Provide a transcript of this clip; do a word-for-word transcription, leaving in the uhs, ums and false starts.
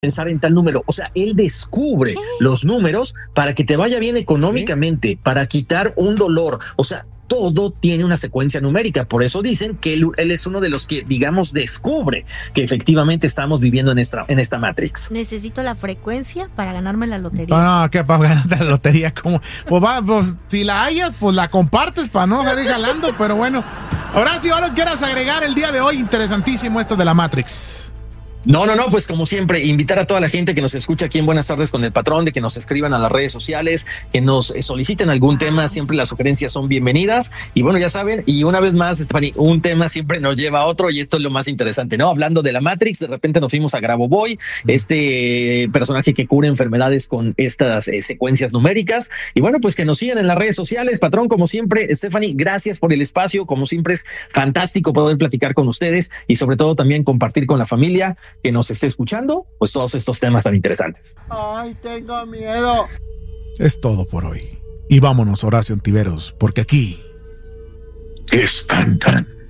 pensar en tal número. O sea, él descubre ¿Qué? los números para que te vaya bien económicamente, ¿Sí? para quitar un dolor. O sea, todo tiene una secuencia numérica. Por eso dicen que él, él es uno de los que, digamos, descubre que efectivamente estamos viviendo en esta, en esta Matrix. Necesito la frecuencia para ganarme la lotería. No, no, que para ganarte la lotería, como, pues va, pues si la hayas, pues la compartes para no salir jalando, pero bueno. Horacio, ahora quieras agregar el día de hoy, interesantísimo esto de la Matrix. No, no, no, pues como siempre, invitar a toda la gente que nos escucha aquí en Buenas Tardes con el Patrón, de que nos escriban a las redes sociales, que nos soliciten algún tema, siempre las sugerencias son bienvenidas. Y bueno, ya saben, y una vez más, Stephanie, un tema siempre nos lleva a otro y esto es lo más interesante, ¿no? Hablando de la Matrix, de repente nos fuimos a Grabovoi, este personaje que cura enfermedades con estas eh, secuencias numéricas. Y bueno, pues que nos sigan en las redes sociales. Patrón, como siempre, Stephanie, gracias por el espacio. Como siempre es fantástico poder platicar con ustedes y sobre todo también compartir con la familia que nos esté escuchando, pues todos estos temas tan interesantes. Ay, tengo miedo. Es todo por hoy. Y vámonos, Horacio Ontiveros, porque aquí espantan.